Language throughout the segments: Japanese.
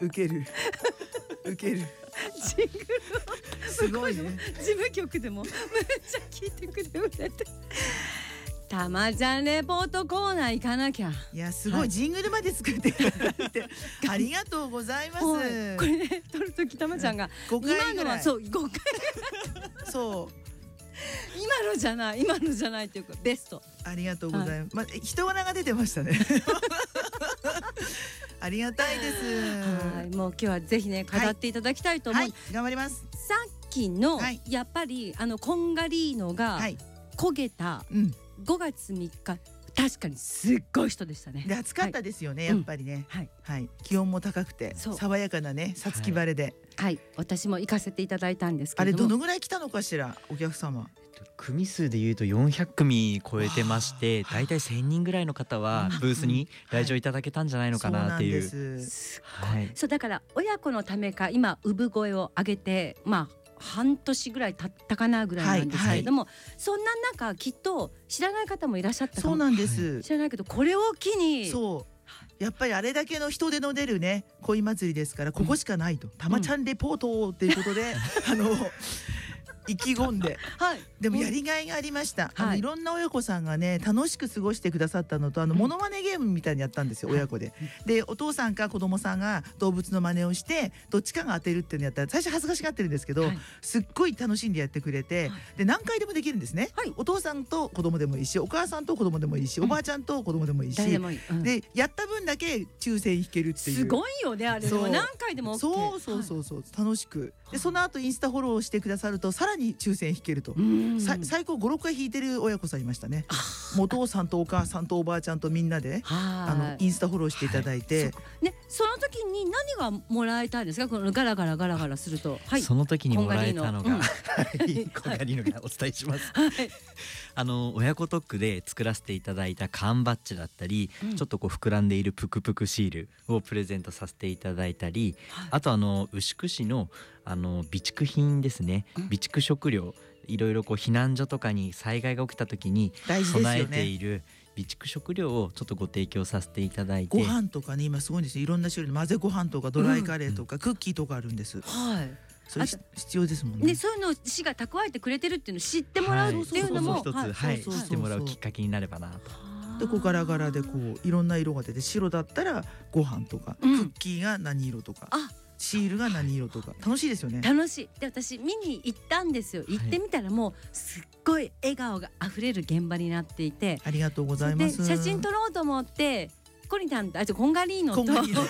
ウケるウケるジングルをすごいね。 事務局でもめっちゃ聞いてくれてたまちゃんレポートコーナー行かなきゃ。 いやすごい、 はいジングルまで作っていただいてありがとうございます。 これね撮るときたまちゃんが 5回今のぐらはいそう5回そう今のじゃないっていうかベスト。 ありがとうございます。まあ、人柄が出てましたね。ありがたいです。 はい、もう今日はぜひね語っていただきたいと思う。 はい、頑張ります。 さっきの、 はいやっぱりコンガリーノがはい、 焦げたうん、 5月3日確かにすっごい人でしたね。 で暑かったですよね、 はいやっぱりね。 はい、 はい、気温も高くてそう爽やかなね、さつき晴れで、 はい、私も行かせていただいたんですけあれどれども、 のぐらい来たのかしら、お客様。 組数でいうと400組超えてまして、だいたい1000人ぐらいの方はブースに来場いただけたんじゃないのかなっていう。 そうなんです。 すっごいはい、 そうだから親子のためか今産声を上げて半年ぐらい経ったかなぐらいなんですけれども、そんな中きっと知らない方もいらっしゃったかもそうなんです。 知らないけど、これを機にそうやっぱりあれだけの人手の出るね恋祭りですから、ここしかないと、たまちゃんレポートっていうことで、意気込んで、 はい、 でもやりがいがありました。 はいいろんな親子さんがね楽しく過ごしてくださったのと、モノマネゲームみたいにやったんですよ、親子で。でお父さんか子供さんが動物の真似をしてどっちかが当てるっていうのやったら、最初恥ずかしがってるんですけど、 はいすっごい楽しんでやってくれて、で何回でもできるんですね、 はい、 お父さんと子供でもいいし、お母さんと子供でもいいし、おばあちゃんと子供でもいいし、 誰でもいい、 でやった分だけ抽選引けるっていう。 すごいよねあれ。でそうも何回でも OK。 そうそうそうそう、楽しく。でその後インスタフォローしてくださるとさらに抽選引けると、最高5、6回引いてる親子さんいましたね。お父さんとお母さんとおばあちゃんとみんなでインスタフォローしていただいて、 はい、ね、その時に何がもらえたんですか、このガラガラすると。はい、 その時にもらえたのが、 コンガリーノコンガリーノがお伝えします。 はい、 親子特区で作らせていただいた缶バッジだったり、ちょっとこう膨らんでいるぷくぷくシールをプレゼントさせていただいたり、あと牛久市の備蓄品ですね、備蓄食料、いろいろこう避難所とかに災害が起きた時に備えている備蓄食料をちょっとご提供させていただいて、 ご飯とかね今すごいんですよ。いろんな種類の混ぜご飯とかドライカレーとか、クッキーとかあるんです。 はい、 それ必要ですもんね。 そういうのを市が蓄えてくれてるっていうのを知ってもらうっていうのも、 一つ、はい知ってもらうきっかけになればなと。 でこうガラガラでこういろんな色が出て、白だったらご飯とか、クッキーが何色とか、シールが何色とか、楽しいですよね。 楽しい。で私見に行ったんですよ。行ってみたらもうすっごい笑顔があふれる現場になっていて、 ありがとうございます。 で写真撮ろうと思ってコンガリーノと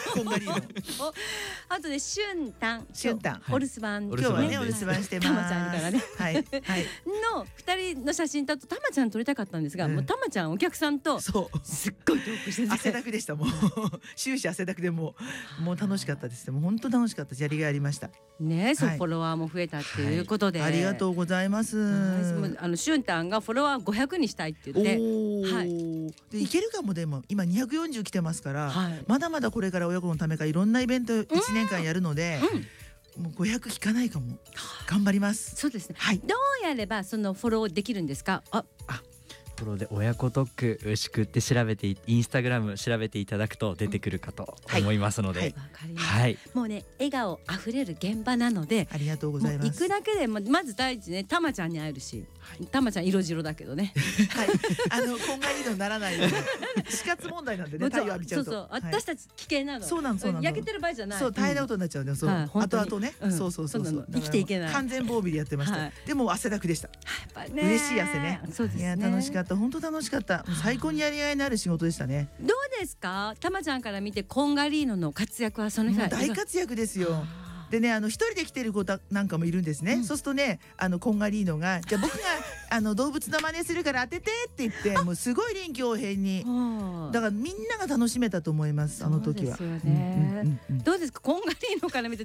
あとでシュンタンお留守番、 今日はねお留守番してます。 たまちゃんいるからね、 はいはいの2人の写真だとたまちゃん撮りたかったんですが、もうたまちゃんお客さんとすっごいトークしてて汗だくでした。もう終始汗だくでもう楽しかったです。もう本当楽しかった。やりがいありましたね。そう、フォロワーも増えたっていうことで、 ありがとうございます。 シュンタンがフォロワー500にしたいって言って、 でいけるかも。でも今240来てますから、まだまだこれから親子のためかいろんなイベント1年間やるので、もう500引かないかも。頑張ります。 そうですね、どうやればそのフォローできるんですか。 フォローで親子特区牛久って調べて、インスタグラム調べていただくと出てくるかと思いますので、 もうね笑顔あふれる現場なので、 ありがとうございます。 行くだけでまず第一ね、たまちゃんに会えるし、たまちゃん色白だけどね、 こんがりのならないように死活問題なんでね、太陽浴びちゃうと。 私たち危険なの。 そうなの。 焼けてる場合じゃない。 そう大変なことになっちゃうね。後々ね、そう生きていけない。 完全防備でやってました。でも汗だくでした。嬉しい汗ね。いや楽しかった。本当楽しかった。最高にやりがいのある仕事でしたね。 どうですか、たまちゃんから見てコンガリーノの活躍はその日は大活躍ですよ。でね、一人で来てる子なんかもいるんですね。そうするとね、コンガリーノがじゃあ僕が動物の真似するから当ててって言ってもうすごい臨機応変に、だからみんなが楽しめたと思います。あの時は。 どうですか、コンガリーノから見て